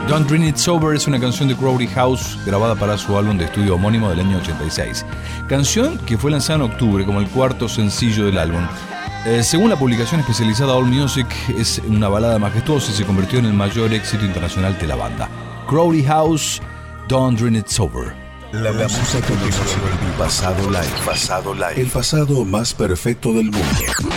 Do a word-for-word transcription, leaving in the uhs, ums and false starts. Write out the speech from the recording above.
Don't Drink It Sober es una canción de Crowley House grabada para su álbum de estudio homónimo del año ochenta y seis. Canción que fue lanzada en octubre como el cuarto sencillo del álbum. Eh, según la publicación especializada AllMusic, es una balada majestuosa y se convirtió en el mayor éxito internacional de la banda. Crowley House, Don't Drink It Sober. La, la música que nos hace el pasado live. Pasado live. El pasado más perfecto del mundo.